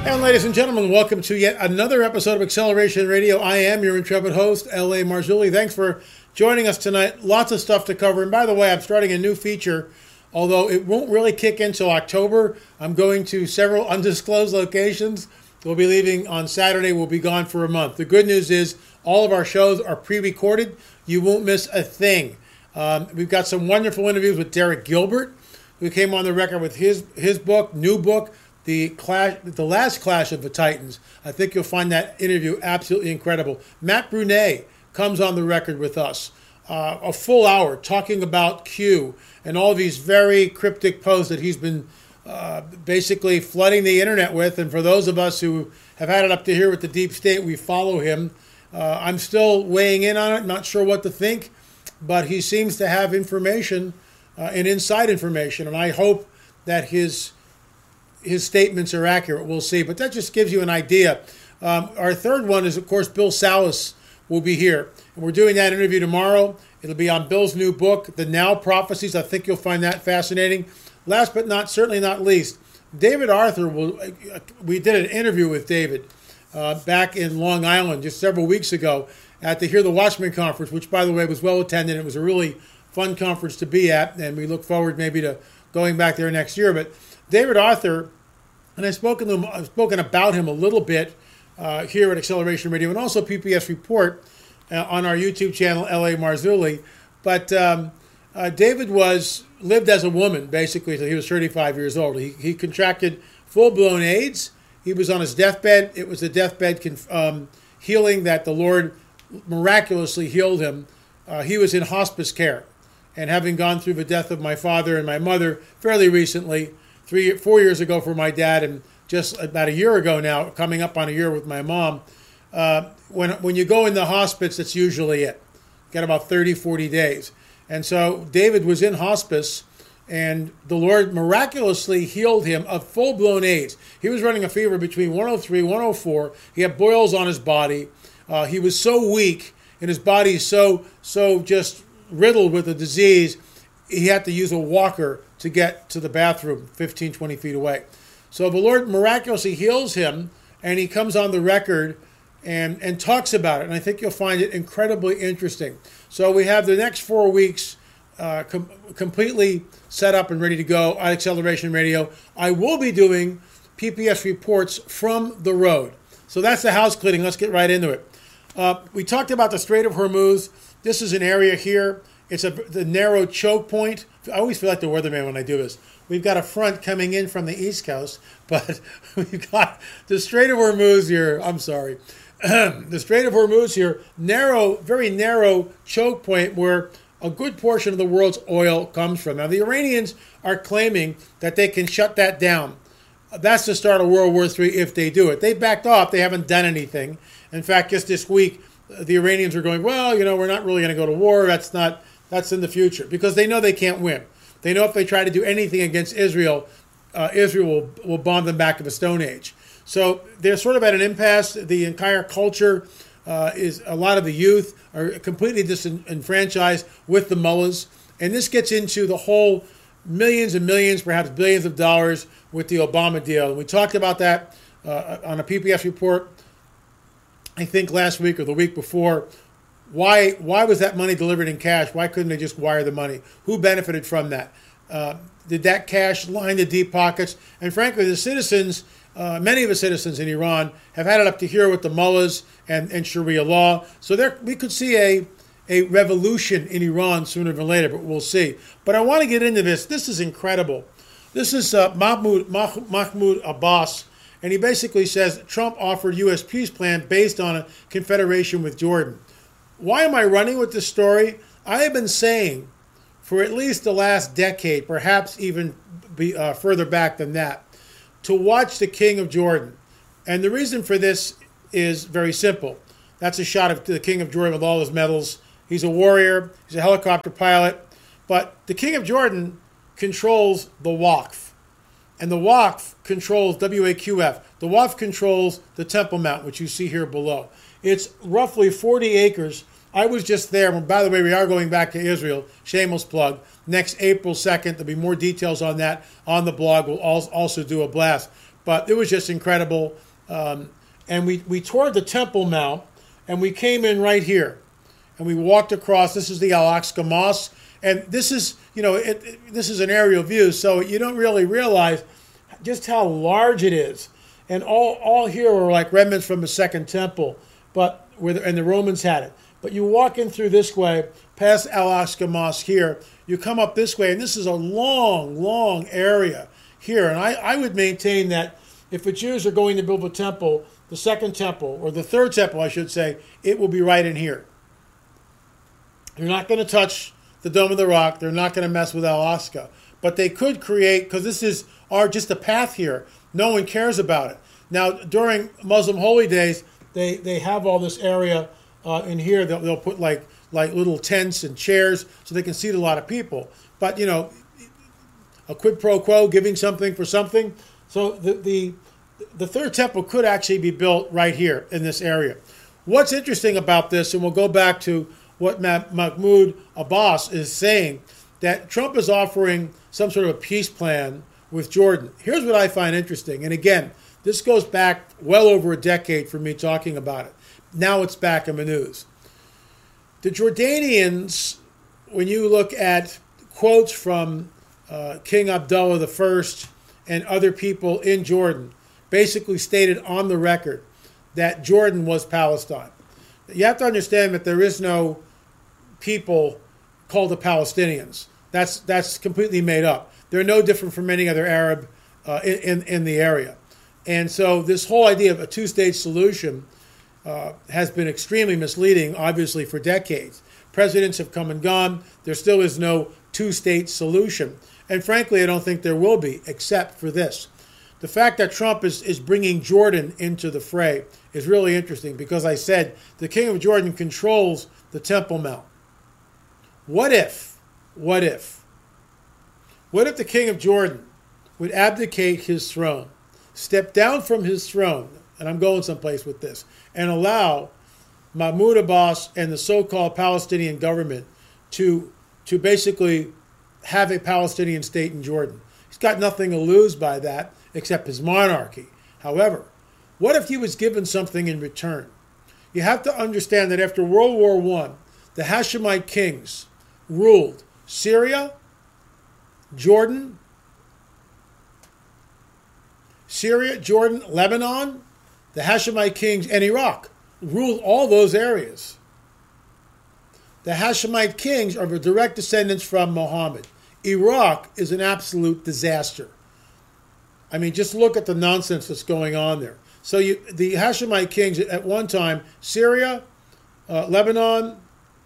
And ladies and gentlemen, welcome to yet another episode of Acceleration Radio. I am your intrepid host, L.A. Marzulli. Thanks for joining us tonight. Lots of stuff to cover. And by the way, I'm starting a new feature, although it won't really kick in until October. I'm going to several undisclosed locations. We'll be leaving on Saturday. We'll be gone for a month. The good news is all of our shows are pre-recorded. You won't miss a thing. We've got some wonderful interviews with Derek Gilbert, who came on the record with his book, new book, The Last Clash of the Titans. I think you'll find that interview absolutely incredible. Matt Brunet comes on the record with us. A full hour talking about Q and all these very cryptic posts that he's been basically flooding the internet with. And for those of us who have had it up to here with the deep state, we follow him. I'm still weighing in on it, not sure what to think, but he seems to have information and inside information, and I hope that his statements are accurate. We'll see, but that just gives you an idea. Our third one is, of course, Bill Salus will be here, and we're doing that interview tomorrow. It'll be on Bill's new book, The Now Prophecies. I think you'll find that fascinating. Last but certainly not least, David Arthur we did an interview with David back in Long Island just several weeks ago at the Hear the Watchman conference, which, by the way, was well attended. It was a really fun conference to be at, and we look forward maybe to going back there next year. But David Arthur, and I've spoken about him a little bit here at Acceleration Radio and also PPS Report on our YouTube channel, L.A. Marzulli. But David lived as a woman, basically, until he was 35 years old. He contracted full-blown AIDS. He was on his deathbed. It was a deathbed healing that the Lord miraculously healed him. He was in hospice care. And having gone through the death of my father and my mother fairly recently, 4 years ago for my dad, and just about a year ago now, coming up on a year with my mom, when you go in the hospice, that's usually it. Got about 30, 40 days. And so David was in hospice, and the Lord miraculously healed him of full-blown AIDS. He was running a fever between 103, 104. He had boils on his body. He was so weak, and his body so just riddled with the disease, he had to use a walker to get to the bathroom 15, 20 feet away. So the Lord miraculously heals him, and he comes on the record and talks about it. And I think you'll find it incredibly interesting. So we have the next 4 weeks completely set up and ready to go on Acceleration Radio. I will be doing PPS reports from the road. So that's the house cleaning. Let's get right into it. We talked about the Strait of Hormuz. This is an area here. It's the narrow choke point. I always feel like the weatherman when I do this. We've got a front coming in from the East Coast, but we've got the Strait of Hormuz here. I'm sorry. The Strait of Hormuz here, very narrow choke point where a good portion of the world's oil comes from. Now, the Iranians are claiming that they can shut that down. That's the start of World War III if they do it. They backed off. They haven't done anything. In fact, just this week, the Iranians are going, well, we're not really going to go to war. That's in the future, because they know they can't win. They know if they try to do anything against Israel, Israel will bomb them back to the Stone Age. So they're sort of at an impasse. The entire culture is, a lot of the youth are completely disenfranchised with the mullahs. And this gets into the whole millions and millions, perhaps billions of dollars with the Obama deal. And we talked about that on a PPS report, I think last week or the week before. Why was that money delivered in cash? Why couldn't they just wire the money? Who benefited from that? Did that cash line the deep pockets? And frankly, the citizens, many of the citizens in Iran have had it up to here with the mullahs and Sharia law. So we could see a revolution in Iran sooner than later, but we'll see. But I want to get into this. This is incredible. This is Mahmoud Abbas, and he basically says Trump offered U.S. peace plan based on a confederation with Jordan. Why am I running with this story? I have been saying for at least the last decade, perhaps even further back than that, to watch the King of Jordan. And the reason for this is very simple. That's a shot of the King of Jordan with all his medals. He's a warrior. He's a helicopter pilot. But the King of Jordan controls the Waqf. And the Waqf controls WAQF. The Waqf controls the Temple Mount, which you see here below. It's roughly 40 acres. I was just there. And by the way, we are going back to Israel. Shameless plug. Next April 2nd, there'll be more details on that on the blog. We'll also do a blast. But it was just incredible. And we toured the Temple Mount, and we came in right here. And we walked across. This is the Al-Aqsa Mosque. And this is, this is an aerial view, so you don't really realize just how large it is. And all here are like remnants from the Second Temple, and the Romans had it. But you walk in through this way, past Al-Aqsa Mosque here, you come up this way, and this is a long, long area here. And I would maintain that if the Jews are going to build a temple, the Second Temple, or the Third Temple, I should say, it will be right in here. They're not going to touch the Dome of the Rock. They're not going to mess with Al-Aqsa. But they could create, because this is just a path here. No one cares about it. Now, during Muslim holy days, they have all this area in here. They'll put like little tents and chairs so they can seat a lot of people. But, a quid pro quo, giving something for something. So the Third Temple could actually be built right here in this area. What's interesting about this, and we'll go back to what Mahmoud Abbas is saying, that Trump is offering some sort of a peace plan with Jordan. Here's what I find interesting. And again, this goes back well over a decade for me talking about it. Now it's back in the news. The Jordanians, when you look at quotes from King Abdullah I and other people in Jordan, basically stated on the record that Jordan was Palestine. You have to understand that there is no people called the Palestinians. That's completely made up. They're no different from any other Arab in the area. And so this whole idea of a two-state solution has been extremely misleading, obviously, for decades. Presidents have come and gone. There still is no two-state solution. And frankly, I don't think there will be, except for this. The fact that Trump is bringing Jordan into the fray is really interesting because I said the king of Jordan controls the Temple Mount. What if the king of Jordan would abdicate his throne, step down from his throne, and I'm going someplace with this, and allow Mahmoud Abbas and the so-called Palestinian government to basically have a Palestinian state in Jordan? He's got nothing to lose by that except his monarchy. However, what if he was given something in return? You have to understand that after World War I, the Hashemite kings ruled Syria, Jordan, Lebanon, the Hashemite kings, and Iraq ruled all those areas. The Hashemite kings are the direct descendants from Muhammad. Iraq is an absolute disaster. I mean, just look at the nonsense that's going on there. So the Hashemite kings at one time, Syria, Lebanon,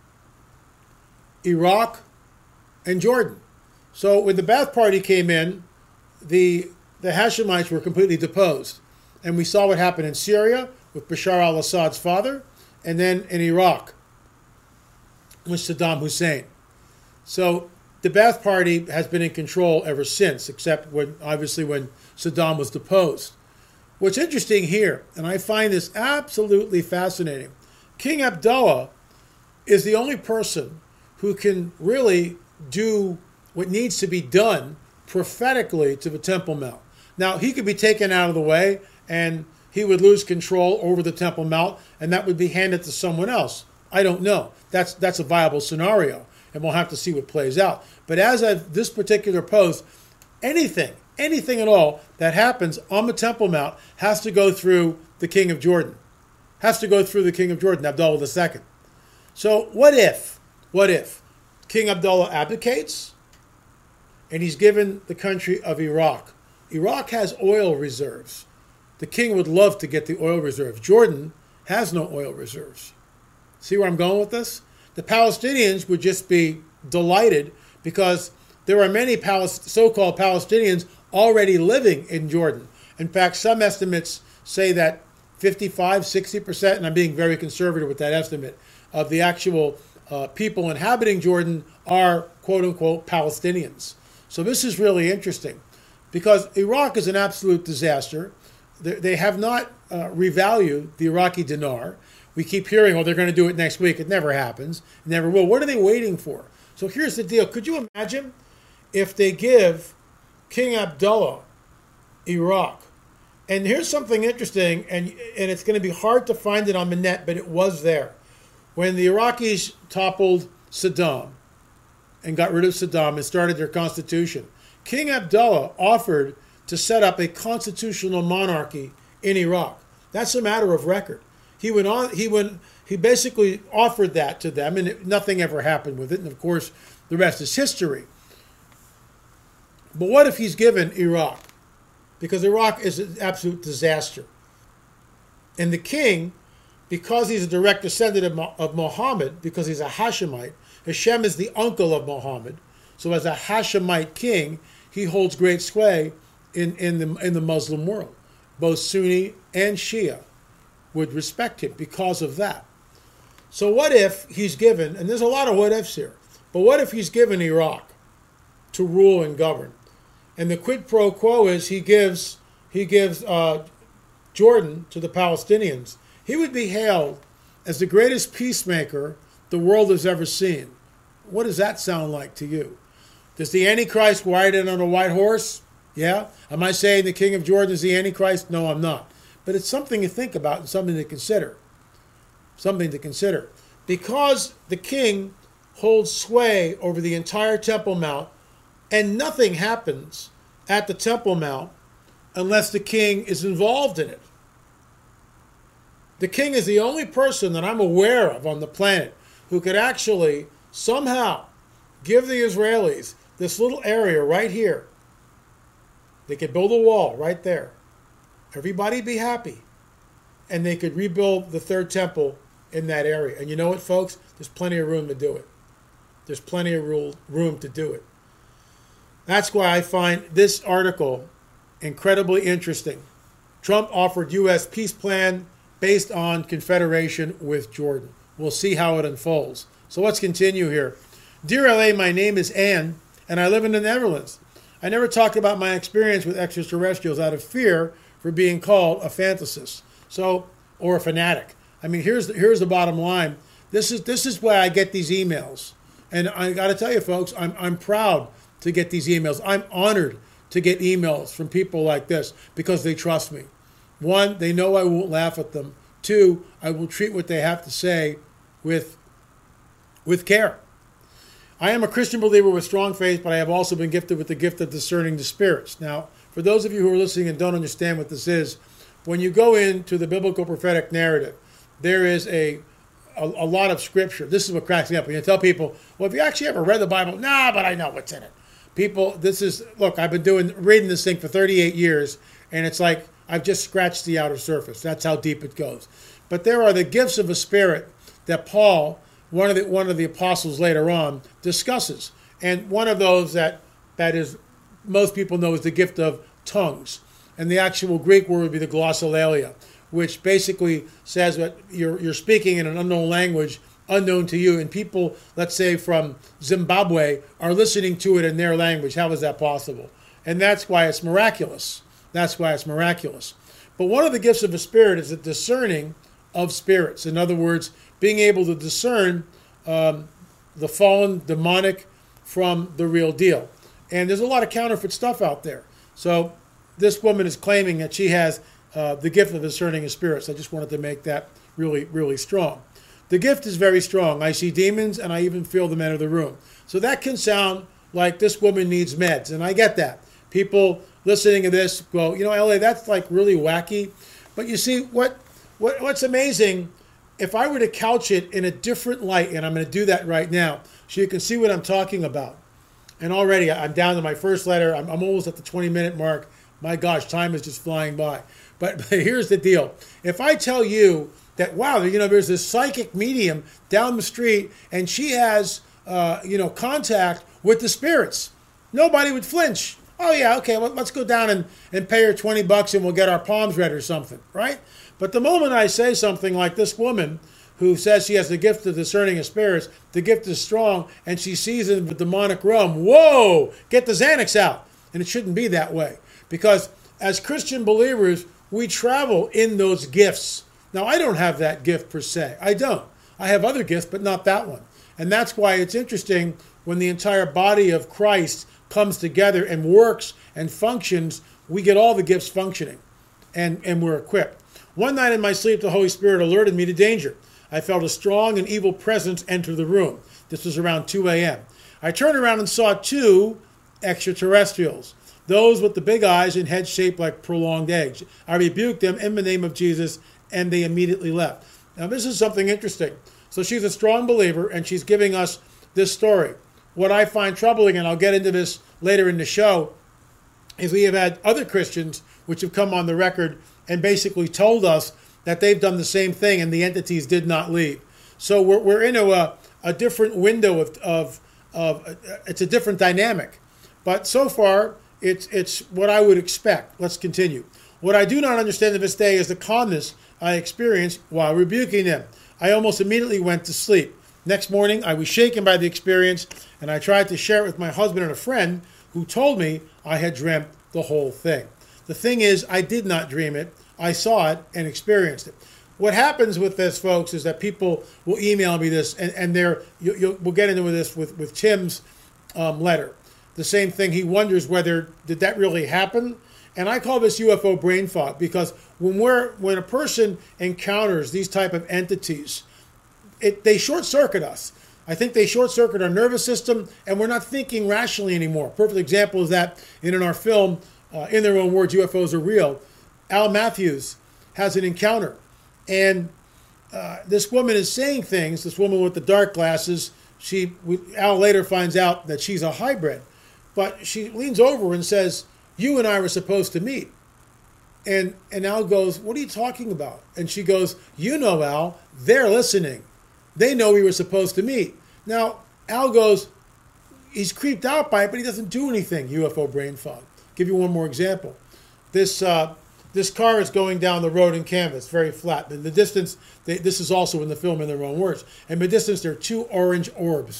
Iraq, and Jordan. So when the Ba'ath Party came in, the Hashemites were completely deposed. And we saw what happened in Syria with Bashar al-Assad's father, and then in Iraq with Saddam Hussein. So the Ba'ath Party has been in control ever since, except when Saddam was deposed. What's interesting here, and I find this absolutely fascinating, King Abdullah is the only person who can really do what needs to be done prophetically to the Temple Mount. Now, he could be taken out of the way, and he would lose control over the Temple Mount, and that would be handed to someone else. I don't know. That's a viable scenario, and we'll have to see what plays out. But as of this particular post, anything at all that happens on the Temple Mount has to go through the King of Jordan. Has to go through the King of Jordan, Abdullah II. So what if King Abdullah abdicates and he's given the country of Iraq? Iraq has oil reserves. The king would love to get the oil reserves. Jordan has no oil reserves. See where I'm going with this? The Palestinians would just be delighted because there are many so-called Palestinians already living in Jordan. In fact, some estimates say that 55, 60%, and I'm being very conservative with that estimate, of the actual people inhabiting Jordan are quote-unquote Palestinians. So this is really interesting because Iraq is an absolute disaster. They have not revalued the Iraqi dinar. We keep hearing, they're going to do it next week. It never happens. It never will. What are they waiting for? So here's the deal. Could you imagine if they give King Abdullah Iraq And here's something interesting, and it's going to be hard to find it on the net, but it was there. When the Iraqis toppled Saddam and got rid of Saddam and started their constitution, King Abdullah offered to set up a constitutional monarchy in Iraq. That's a matter of record. He basically offered that to them, and nothing ever happened with it. And of course, the rest is history. But what if he's given Iraq? Because Iraq is an absolute disaster. And the king, because he's a direct descendant of Muhammad, because he's a Hashemite, Hashem is the uncle of Muhammad. So as a Hashemite king, he holds great sway in the Muslim world. Both Sunni and Shia would respect him because of that. So what if he's given, and there's a lot of what ifs here, but what if he's given Iraq to rule and govern? And the quid pro quo is he gives Jordan to the Palestinians. He would be hailed as the greatest peacemaker the world has ever seen. What does that sound like to you? Does the Antichrist ride in on a white horse? Yeah? Am I saying the king of Jordan is the Antichrist? No, I'm not. But it's something to think about and something to consider. Something to consider. Because the king holds sway over the entire Temple Mount, and nothing happens at the Temple Mount unless the king is involved in it. The king is the only person that I'm aware of on the planet who could actually somehow give the Israelis this little area right here. They could build a wall right there. Everybody be happy. And they could rebuild the third temple in that area. And you know what, folks? There's plenty of room to do it. There's plenty of room to do it. That's why I find this article incredibly interesting. Trump offered U.S. peace plan based on confederation with Jordan. We'll see how it unfolds. So let's continue here. Dear LA, my name is Ann, and I live in the Netherlands. I never talked about my experience with extraterrestrials out of fear for being called a fantasist, or a fanatic. I mean, here's the bottom line. This is why I get these emails, and I got to tell you, folks, I'm proud to get these emails. I'm honored to get emails from people like this because they trust me. One, they know I won't laugh at them. Two, I will treat what they have to say with care. I am a Christian believer with strong faith, but I have also been gifted with the gift of discerning the spirits. Now, for those of you who are listening and don't understand what this is, when you go into the biblical prophetic narrative, there is a lot of scripture. This is what cracks me up. When you tell people, well, have you actually ever read the Bible? Nah, but I know what's in it. People, look, I've been reading this thing for 38 years, and it's like I've just scratched the outer surface. That's how deep it goes. But there are the gifts of a spirit that Paul, one of the apostles later on, discusses. And one of those that is most people know is the gift of tongues. And the actual Greek word would be the glossolalia, which basically says that you're speaking in an unknown language, unknown to you, and people, let's say from Zimbabwe, are listening to it in their language. How is that possible? And that's why it's miraculous. That's why it's miraculous. But one of the gifts of the Spirit is the discerning of spirits. In other words, being able to discern the fallen, demonic from the real deal. And there's a lot of counterfeit stuff out there. So this woman is claiming that she has the gift of discerning of spirits. I just wanted to make that really, really strong. The gift is very strong. I see demons, and I even feel them enter the room. So that can sound like this woman needs meds, and I get that. People listening to this go, LA, that's like really wacky. But you see, what's amazing, if I were to couch it in a different light, and I'm going to do that right now, so you can see what I'm talking about. And already I'm down to my first letter. I'm almost at the 20-minute mark. My gosh, time is just flying by. But here's the deal. If I tell you that, wow, there's this psychic medium down the street, and she has, contact with the spirits, nobody would flinch. Oh, yeah, okay, well, let's go down and pay her $20 and we'll get our palms read or something, right? But the moment I say something like this woman who says she has the gift of discerning of spirits, the gift is strong, and she sees in the demonic realm, whoa, get the Xanax out. And it shouldn't be that way. Because as Christian believers, we travel in those gifts. Now, I don't have that gift per se. I don't. I have other gifts, but not that one. And that's why it's interesting when the entire body of Christ comes together and works and functions, we get all the gifts functioning. and we're equipped. One night in my sleep, the Holy Spirit alerted me to danger. I felt a strong and evil presence enter the room. This was around 2 a.m. I turned around and saw two extraterrestrials, those with the big eyes and heads shaped like prolonged eggs. I rebuked them in the name of Jesus, and they immediately left. Now, this is something interesting. So she's a strong believer, and she's giving us this story. What I find troubling, and I'll get into this later in the show, is we have had other Christians which have come on the record and basically told us that they've done the same thing and the entities did not leave. So we're into a different window of it's a different dynamic. But so far, it's what I would expect. Let's continue. What I do not understand to this day is the calmness I experienced while rebuking them. I almost immediately went to sleep. Next morning, I was shaken by the experience, and I tried to share it with my husband and a friend who told me I had dreamt the whole thing. The thing is, I did not dream it. I saw it and experienced it. What happens with this, folks, is that people will email me this, and we'll get into this with Tim's letter. The same thing, he wonders whether, did that really happen? And I call this UFO brain fog, because when a person encounters these type of entities, they short-circuit us. I think they short-circuit our nervous system, and we're not thinking rationally anymore. Perfect example is that in our film, In Their Own Words, UFOs Are Real, Al Matthews has an encounter. And this woman is saying things, this woman with the dark glasses. Al later finds out that she's a hybrid. But she leans over and says, "You and I were supposed to meet." And Al goes, "What are you talking about?" And she goes, "You know, Al, they're listening. They know we were supposed to meet." Now, Al goes, he's creeped out by it, but he doesn't do anything, UFO brain fog. Give you one more example. This car is going down the road in Canvas, very flat. In the distance, this is also in the film In Their Own Words. In the distance, there are two orange orbs,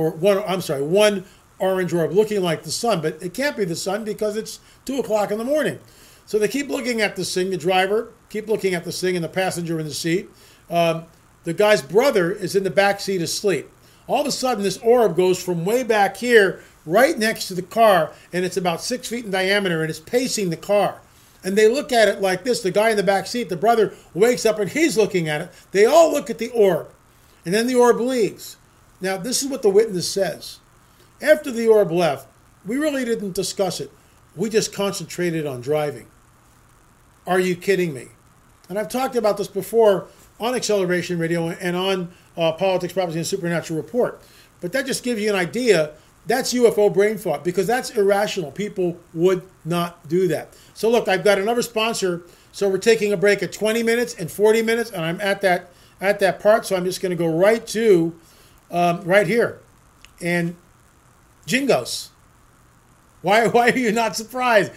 one orange orb looking like the sun, but it can't be the sun because it's 2 o'clock in the morning. So they keep looking at this thing, the driver, keep looking at this thing, and the passenger in the seat. The guy's brother is in the back seat asleep. All of a sudden, this orb goes from way back here, right next to the car, and it's about 6 feet in diameter, and it's pacing the car. And they look at it like this. The guy in the back seat, the brother, wakes up, and he's looking at it. They all look at the orb, and then the orb leaves. Now, this is what the witness says. After the orb left, we really didn't discuss it. We just concentrated on driving. Are you kidding me? And I've talked about this before on Acceleration Radio and on Politics, Prophecy, and Supernatural Report. But that just gives you an idea. That's UFO brain fog, because that's irrational. People would not do that. So look, I've got another sponsor. So we're taking a break at 20 minutes and 40 minutes, and I'm at that part. So I'm just going to go right to right here. And Jingos. Why are you not surprised?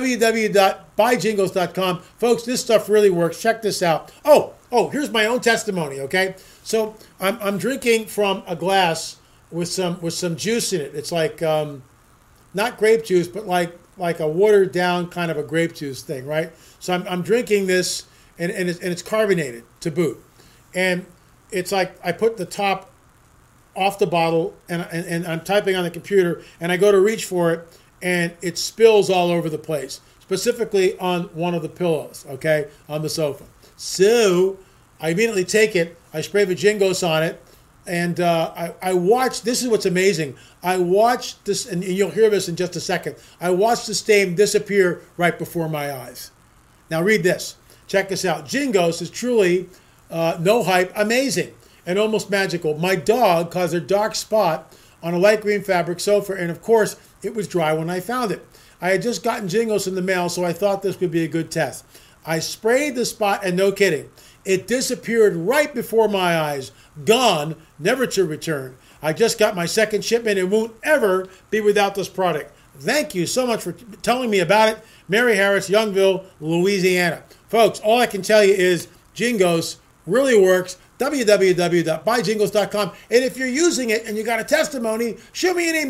www.buyjingos.com. Folks, this stuff really works. Check this out. Oh, here's my own testimony, okay? So I'm drinking from a glass with some juice in it. It's like not grape juice, but like a watered down kind of a grape juice thing, right? So I'm drinking this, and it's carbonated to boot. And it's like I put the top off the bottle, and I'm typing on the computer, and I go to reach for it, and it spills all over the place, specifically on one of the pillows, okay, on the sofa. So I immediately take it, I spray Vajingos on it, and I watch. This is what's amazing. I watched this, and you'll hear this in just a second. I watched the stain disappear right before my eyes. Now read this. Check this out. Jingos is truly, no hype, amazing and almost magical. My dog caused a dark spot on a light green fabric sofa, and of course, it was dry when I found it. I had just gotten Jingos in the mail, so I thought this would be a good test. I sprayed the spot, and no kidding, it disappeared right before my eyes, gone, never to return. I just got my second shipment and won't ever be without this product. Thank you so much for telling me about it. Mary Harris, Youngville, Louisiana. Folks, all I can tell you is Jingos really works. www.buyjingos.com. And if you're using it and you got a testimony, shoot me an email.